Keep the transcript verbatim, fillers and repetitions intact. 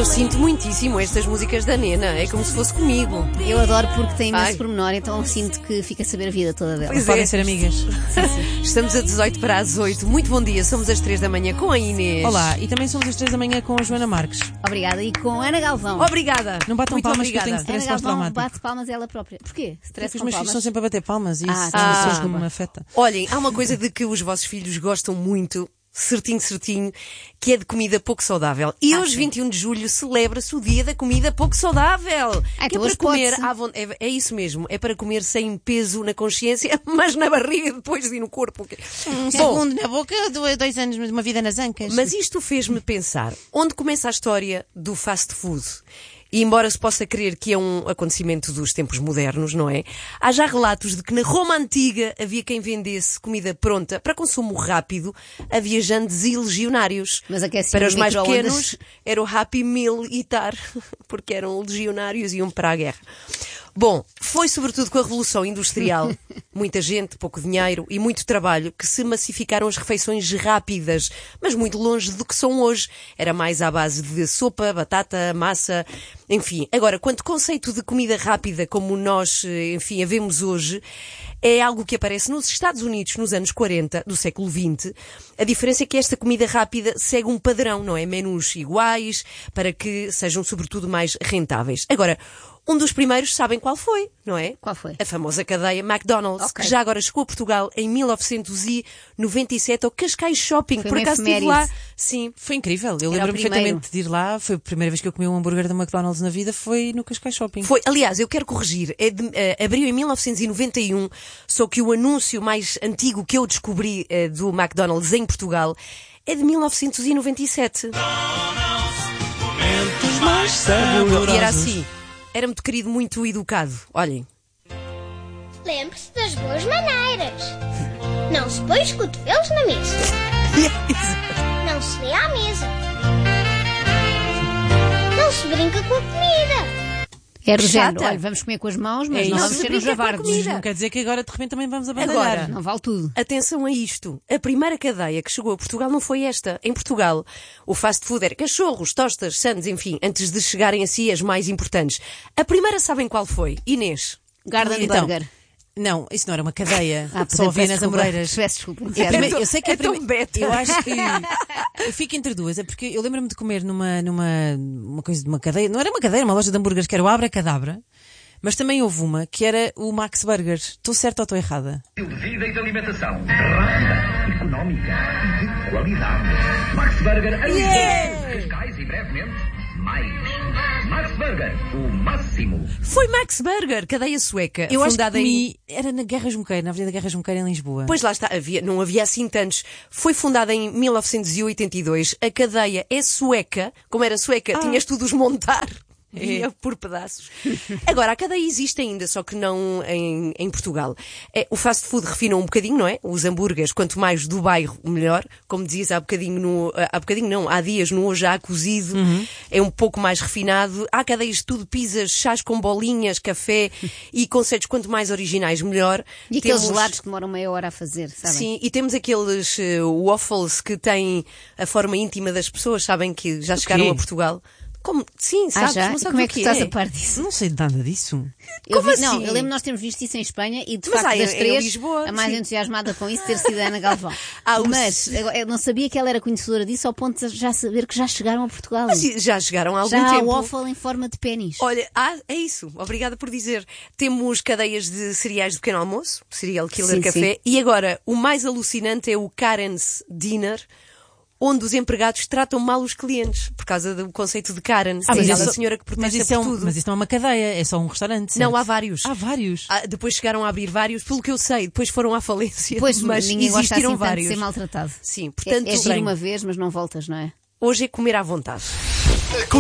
Eu sinto muitíssimo estas músicas da Nena, é como se fosse comigo. Eu adoro porque tem imenso Ai. pormenor, então sinto que fica a saber a vida toda dela. Pois Podem é. ser amigas. Estamos a dezoito para as oito. Muito bom dia, somos às três da manhã com a Inês. Olá, e também somos às três da manhã com a Joana Marques. Obrigada. E com Ana Galvão. Obrigada. Não batam Muito palmas que eu obrigada. tenho Ana stress Galvão pós-traumático. bate palmas ela própria. Porquê? Stress Porque os com meus filhos palmas? estão sempre a bater palmas e isso Ah, ah, desculpa. me afeta. Olhem, há uma coisa de que os vossos filhos gostam muito, certinho, certinho, que é de comida pouco saudável. E Ah, hoje, sim. vinte e um de julho, celebra-se o dia da comida pouco saudável. Ah, que é então para hoje comer pode-se. à von- é, é isso mesmo, é para comer sem peso na consciência, mas na barriga depois e no corpo. Um Bom, segundo na boca, dois, dois anos, uma vida nas ancas. mas isto fez-me pensar, onde começa a história do fast food? E embora se possa crer que é um acontecimento dos tempos modernos, não é? Há já relatos de que na Roma Antiga havia quem vendesse comida pronta para consumo rápido a viajantes e legionários. Mas aquecido Para os no mais micro-ondas. pequenos era o Happy Meal Itar, porque eram legionários e iam para a guerra. Bom, foi sobretudo com a Revolução Industrial, muita gente, pouco dinheiro e muito trabalho, que se massificaram as refeições rápidas, mas muito longe do que são hoje. Era mais à base de sopa, batata, massa, enfim. Agora, quanto conceito de comida rápida como nós, enfim, a vemos hoje, é algo que aparece nos Estados Unidos nos anos quarenta do século vinte. A diferença é que esta comida rápida segue um padrão, não é? Menus iguais, para que sejam sobretudo mais rentáveis. Agora, um dos primeiros sabem qual foi, não é? Qual foi? A famosa cadeia McDonald's, Ok. que já agora chegou a Portugal em mil novecentos e noventa e sete ao Cascais Shopping. Foi Por uma acaso estive efeméride. lá. Sim. Foi incrível. Eu Era lembro-me o primeiro. perfeitamente de ir lá. Foi a primeira vez que eu comi um hambúrguer da McDonald's na vida, foi no Cascais Shopping. Foi, aliás, eu quero corrigir, é de, eh, abriu em mil novecentos e noventa e um, só que o anúncio mais antigo que eu descobri eh, do McDonald's em Portugal é de mil novecentos e noventa e sete. mais saborosos. E era assim, era muito querido, muito educado. Olhem. Lembre-se das boas maneiras. Não se põe os cotovelos na mesa. Não se lê à mesa. Não se brinca com a comida. É do Chata. género. Olha, vamos comer com as mãos, mas É não isso. vamos Não se ser uns brinca com a javardos. comida. Não quer dizer que agora de repente também vamos Agora, abandalhar. Não vale tudo. Atenção a isto. A primeira cadeia que chegou a Portugal não foi esta. Em Portugal, o fast food era cachorros, tostas, sandes, enfim, antes de chegarem a si as mais importantes. A primeira sabem qual foi? Inês. Garden Então, Burger. Não, isso não era uma cadeia. Ah, Só havia peço nas desculpa. Amoreiras. Peço desculpa. É primeiro- eu sei que é a prime- tão beta. Eu acho que eu fico entre duas, é porque eu lembro-me de comer numa, numa uma coisa de uma cadeia, não era uma cadeia, era uma loja de hambúrgueres que era o Abracadabra, mas também houve uma que era o Max Burger. Estou certa ou estou errada? De vida e de alimentação rápida, económica e de qualidade. Max Burger, yeah! Cascais e brevemente mais. Max Burger, o máximo. Foi Max Burger, cadeia sueca, Eu acho que fundada em... comi, era na Guerra Junqueira, na Avenida Guerra Junqueira em Lisboa. Pois lá está, havia, não havia assim tantos. Foi fundada em mil novecentos e oitenta e dois. A cadeia é sueca. Como era sueca, tinhas tudo os montar. Ia por pedaços. Agora, a cadeia existe ainda, só que não em, em Portugal. É, o fast food refinou um bocadinho, não é? Os hambúrgueres, quanto mais do bairro, melhor. Como dizias há bocadinho, no, há bocadinho não, há dias no hoje há cozido. É um pouco mais refinado. Há cadeias de tudo, pizzas, chás com bolinhas, café e conceitos quanto mais originais, melhor. E aqueles Temos- gelados que demoram meia hora a fazer, sabem? Sim, e temos aqueles eh, waffles que têm a forma íntima das pessoas, sabem que já chegaram a Portugal. Como? Sim, Ah, sabes, já? não E sabes como é o que que tu estás é. a par disso? Não sei nada disso. Eu Como vi- Não, assim? eu lembro nós termos visto isso em Espanha e de Mas facto há das em- em três, Lisboa, a mais sim. entusiasmada com isso ter sido a Ana Galvão. Ah, o Mas agora, eu não sabia que ela era conhecedora disso ao ponto de já saber que já chegaram a Portugal. Mas já chegaram há algum já há tempo. waffle em forma de pênis. Olha, ah, é isso. Obrigada por dizer. Temos cadeias de cereais de pequeno almoço, Cereal Killer Sim, Café, sim. e agora o mais alucinante é o Karen's Dinner, onde os empregados tratam mal os clientes, por causa do conceito de Karen. Ah, Tem mas aquela isso- senhora que Mas protesta isso, é por um, tudo. mas isso não é uma cadeia, é só um restaurante. Não, certo? há vários. Há vários. Ah, depois chegaram a abrir vários, pelo que eu sei, depois foram à falência, Pois, mas ninguém gosta assim existiram tanto de vários. ser maltratado. Sim, É, portanto, é giro bem, uma vez, mas não voltas, não é? hoje é comer à vontade.